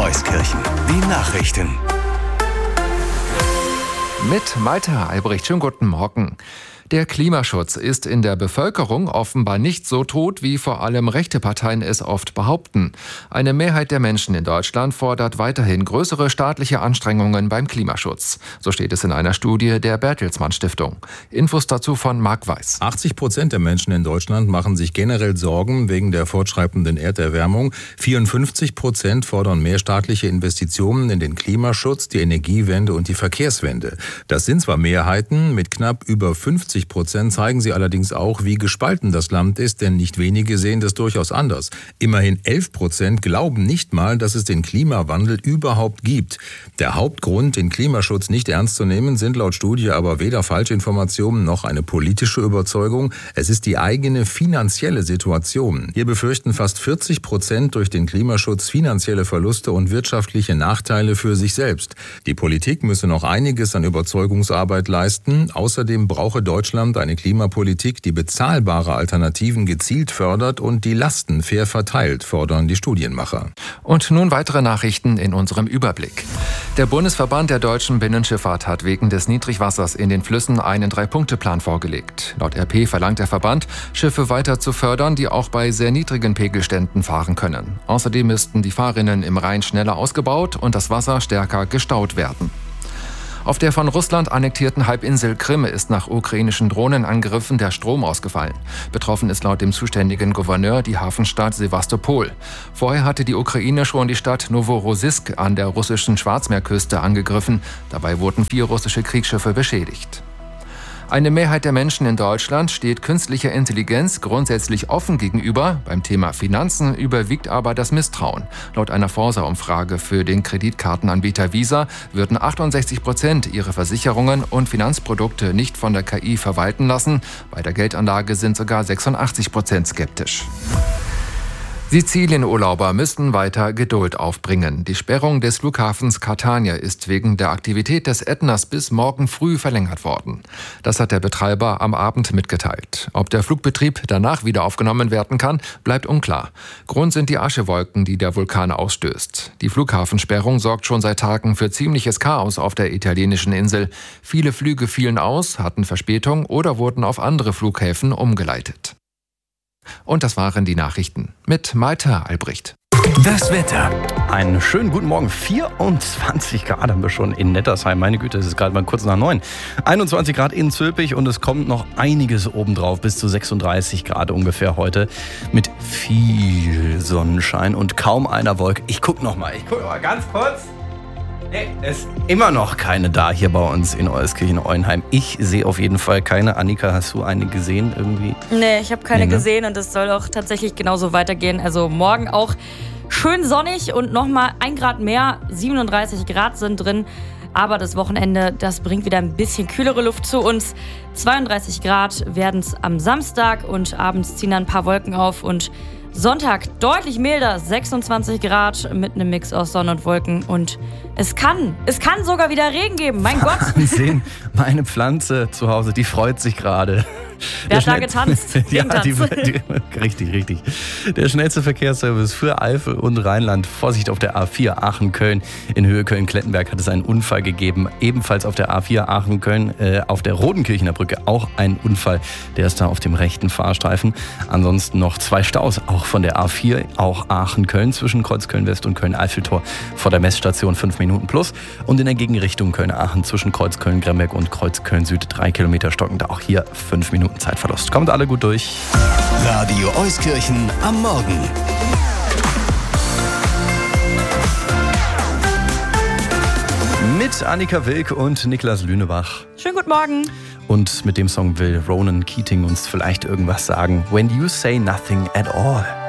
Euskirchen. Die Nachrichten. Mit Malte Albrecht. Schönen guten Morgen. Der Klimaschutz ist in der Bevölkerung offenbar nicht so tot, wie vor allem rechte Parteien es oft behaupten. Eine Mehrheit der Menschen in Deutschland fordert weiterhin größere staatliche Anstrengungen beim Klimaschutz. So steht es in einer Studie der Bertelsmann Stiftung. Infos dazu von Marc Weiß. 80% der Menschen in Deutschland machen sich generell Sorgen wegen der fortschreitenden Erderwärmung. 54% fordern mehr staatliche Investitionen in den Klimaschutz, die Energiewende und die Verkehrswende. Das sind zwar Mehrheiten, mit knapp über 50% zeigen sie allerdings auch, wie gespalten das Land ist, denn nicht wenige sehen das durchaus anders. Immerhin 11% glauben nicht mal, dass es den Klimawandel überhaupt gibt. Der Hauptgrund, den Klimaschutz nicht ernst zu nehmen, sind laut Studie aber weder Falschinformationen noch eine politische Überzeugung. Es ist die eigene finanzielle Situation. Hier befürchten fast 40% durch den Klimaschutz finanzielle Verluste und wirtschaftliche Nachteile für sich selbst. Die Politik müsse noch einiges an Überzeugungsarbeit leisten. Außerdem brauche Deutschland eine Klimapolitik, die bezahlbare Alternativen gezielt fördert und die Lasten fair verteilt, fordern die Studienmacher. Und nun weitere Nachrichten in unserem Überblick. Der Bundesverband der deutschen Binnenschifffahrt hat wegen des Niedrigwassers in den Flüssen einen 3-Punkte-Plan vorgelegt. Laut RP verlangt der Verband, Schiffe weiter zu fördern, die auch bei sehr niedrigen Pegelständen fahren können. Außerdem müssten die Fahrrinnen im Rhein schneller ausgebaut und das Wasser stärker gestaut werden. Auf der von Russland annektierten Halbinsel Krim ist nach ukrainischen Drohnenangriffen der Strom ausgefallen. Betroffen ist laut dem zuständigen Gouverneur die Hafenstadt Sewastopol. Vorher hatte die Ukraine schon die Stadt Noworossiysk an der russischen Schwarzmeerküste angegriffen. Dabei wurden 4 russische Kriegsschiffe beschädigt. Eine Mehrheit der Menschen in Deutschland steht künstlicher Intelligenz grundsätzlich offen gegenüber. Beim Thema Finanzen überwiegt aber das Misstrauen. Laut einer Forsa-Umfrage für den Kreditkartenanbieter Visa würden 68% ihre Versicherungen und Finanzprodukte nicht von der KI verwalten lassen. Bei der Geldanlage sind sogar 86% skeptisch. Sizilien-Urlauber müssten weiter Geduld aufbringen. Die Sperrung des Flughafens Catania ist wegen der Aktivität des Ätnas bis morgen früh verlängert worden. Das hat der Betreiber am Abend mitgeteilt. Ob der Flugbetrieb danach wieder aufgenommen werden kann, bleibt unklar. Grund sind die Aschewolken, die der Vulkan ausstößt. Die Flughafensperrung sorgt schon seit Tagen für ziemliches Chaos auf der italienischen Insel. Viele Flüge fielen aus, hatten Verspätung oder wurden auf andere Flughäfen umgeleitet. Und das waren die Nachrichten mit Malte Albrecht. Das Wetter. Einen schönen guten Morgen. 24 Grad haben wir schon in Nettersheim. Meine Güte, es ist gerade mal kurz nach 9. 21 Grad in Zülpich und es kommt noch einiges obendrauf. Bis zu 36 Grad ungefähr heute. Mit viel Sonnenschein und kaum einer Wolke. Ich guck noch mal ganz kurz. Nee, es ist immer noch keine da hier bei uns in Euskirchen-Euenheim. Ich sehe auf jeden Fall keine. Annika, hast du eine gesehen irgendwie? Nee, ich habe keine gesehen und es soll auch tatsächlich genauso weitergehen. Also morgen auch schön sonnig und nochmal 1 Grad mehr. 37 Grad sind drin. Aber das Wochenende, das bringt wieder ein bisschen kühlere Luft zu uns. 32 Grad werden es am Samstag und abends ziehen dann ein paar Wolken auf und Sonntag deutlich milder, 26 Grad mit einem Mix aus Sonne und Wolken und es kann sogar wieder Regen geben, mein Gott. Wahnsinn, meine Pflanze zu Hause, die freut sich gerade. Wer hat da getanzt? Ja, richtig. Der schnellste Verkehrsservice für Eifel und Rheinland. Vorsicht auf der A4 Aachen-Köln. In Höhe Köln-Klettenberg hat es einen Unfall gegeben. Ebenfalls auf der A4 Aachen-Köln, auf der Rodenkirchener Brücke auch ein Unfall. Der ist da auf dem rechten Fahrstreifen. Ansonsten noch 2 Staus, auch von der A4, auch Aachen-Köln zwischen Kreuz Köln-West und Köln-Eiffeltor vor der Messstation 5 Minuten plus. Und in der Gegenrichtung Köln-Aachen zwischen Kreuz Köln-Gremberg und Kreuz Köln-Süd 3 Kilometer stockend. Auch hier 5 Minuten Zeitverlust. Kommt alle gut durch. Radio Euskirchen am Morgen. Mit Annika Wilk und Niklas Lünebach. Schönen guten Morgen. Und mit dem Song will Ronan Keating uns vielleicht irgendwas sagen. When you say nothing at all.